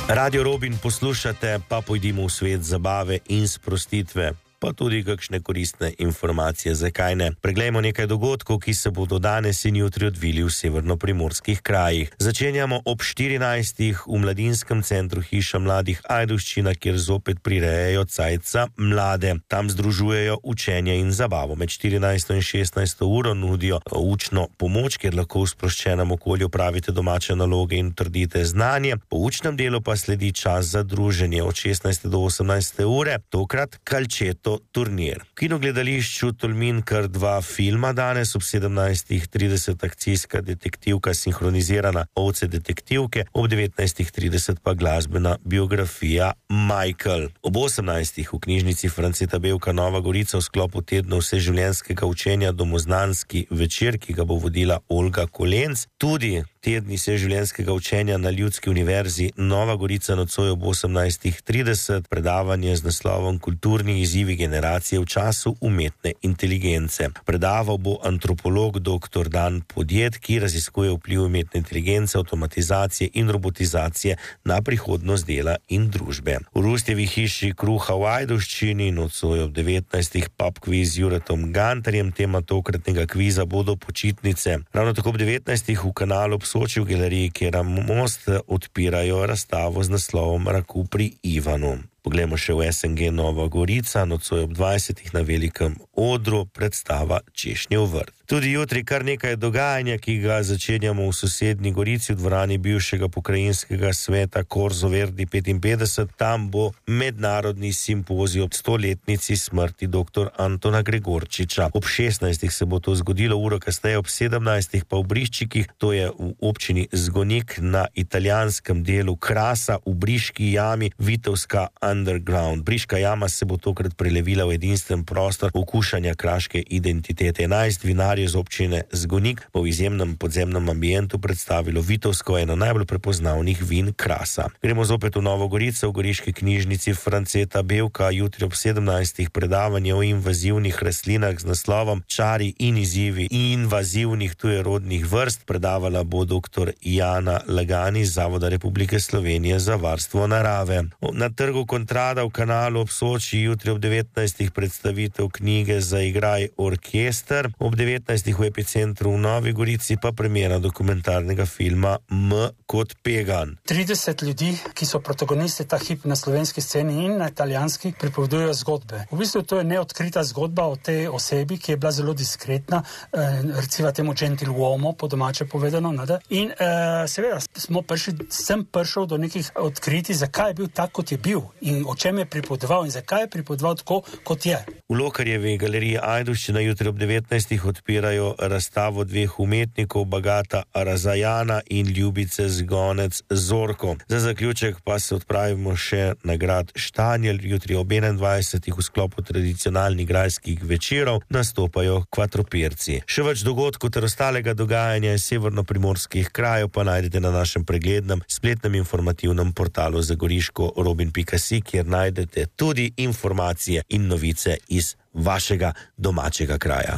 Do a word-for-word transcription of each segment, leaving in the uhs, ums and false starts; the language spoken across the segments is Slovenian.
Radio Robin poslušate, pa pojdimo v svet zabave in sprostitve, pa tudi kakšne koristne informacije, zakaj ne. Preglejmo nekaj dogodkov, ki se bodo danes in jutri odvili v severnoprimorskih krajih. Začenjamo ob štirinajstih v mladinskem centru Hiša mladih Ajdovščina, kjer zopet prirejajo cajtca mlade. Tam združujejo učenje in zabavo. Med štirinajsto in šestnajsto uro nudijo učno pomoč, kjer lahko v sproščenem okolju pravite domače naloge in trdite znanje. Po učnem delu pa sledi čas za druženje od šestnajste do osemnajste ure, tokrat kalčeto turnir. V kinogledališču Tolmin kar dva filma danes ob sedemnajstih trideset akcijska detektivka sinhronizirana Ovce detektivke, ob devetnajstih trideset pa glasbena biografija Michael. Ob osemnajstih v knjižnici Franceta Bevka Nova Gorica v sklopu tedna vseživljenjskega učenja domoznanski večer, ki ga bo vodila Olga Kolenc. Tudi tedni vseživljenjskega učenja na Ljudski univerzi Nova Gorica nocoj ob osemnajstih trideset, predavanje z naslovom Kulturni izzivi generacije v času umetne inteligence. Predaval bo antropolog doktor Dan Podjed, ki raziskuje vpliv umetne inteligence, avtomatizacije in robotizacije na prihodnost dela in družbe. V Rustjevi hiši Kruha v Ajdovščini nocoj ob devetnajstih pub kviz z Juretom Gantarjem, tema tokratnega kviza bodo počitnice. Ravno tako ob devetnajstih v Kanalu ob Soči v galeriji Kera Most odpirajo razstavo z naslovom Raku pri Ivanu. Poglejmo še v S N G Nova Gorica, nocoj ob dvajsetih na velikem odru predstava Češnjev vrt. Tudi jutri kar nekaj dogajanja, ki ga začenjamo v sosednji Gorici v dvorani bivšega pokrajinskega sveta Korzo Verdi petinpetdeset. Tam bo mednarodni simpozij ob stoletnici smrti doktor Antona Gregorčiča. Ob šestnajstih se bo to zgodilo, uro kasneje ob sedemnajstih pa v Briščikih, to je v občini Zgonik na italijanskem delu Krasa v Briški jami Vitovska Underground. Briška jama se bo tokrat prelevila v edinstven prostor okušanja kraške identitete. enajst vinarjev z občine Zgonik bo v izjemnem podzemnem ambientu predstavilo Vitovsko, eno najbolj prepoznavnih vin Krasa. Gremo zopet v Novo Gorico, v goriški knjižnici Franceta Bevka, jutri ob sedemnajstih predavanje o invazivnih rastlinah z naslovom Čari in izzivi invazivnih tujerodnih vrst. Predavala bo doktor Jana Lagani iz Zavoda Republike Slovenije za varstvo narave. Na trgu Kontrada v Kanalu ob Soči jutri ob devetnajstih predstavitev knjige Zaigraj orkester, ob devetnajstih v Epicentru v Novi Gorici pa premiera dokumentarnega filma M kot Pegan. trideset ljudi, ki so protagonisti ta hip na slovenski sceni in na italijanski, pripovedujejo zgodbe. V bistvu to je neodkrita zgodba o tej osebi, ki je bila zelo diskretna, eh, recimo temu gentiluomo, po domače povedano, ne? In eh, seveda smo prišli, sem prišel do nekih odkritij, zakaj je bil tak, kot je bil in o čem je pripovedoval in zakaj je pripovedoval tako, kot je. V Lokarjevi galeriji Ajdovščina jutri ob devetnajstih odpirajo razstavo dveh umetnikov, Bagata Razajana in Ljubice Zgonec Zorko. Za zaključek pa se odpravimo še na grad Štanjel. Jutri ob enaindvajsetih v sklopu tradicionalnih grajskih večerov nastopajo Kvatropirci. Še več dogodkov ter ostalega dogajanja iz severnoprimorskih krajev pa najdete na našem preglednem spletnem informativnem portalu zagoriško robin pika si, kjer najdete tudi informacije in novice iz vašega domačega kraja.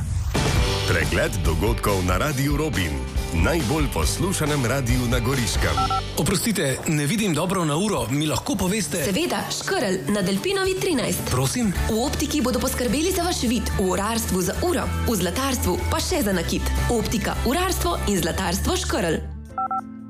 Pregled dogodkov na Radiu Robin, najbolj poslušanem radiju na Goriškem. Oprostite, ne vidim dobro na uro, mi lahko poveste? Seveda, Škrl na Delpinovi trinajst. Prosim? V optiki bodo poskrbeli za vaš vid, v urarstvu za uro, v zlatarstvu pa še za nakit. Optika, urarstvo in zlatarstvo Škrl.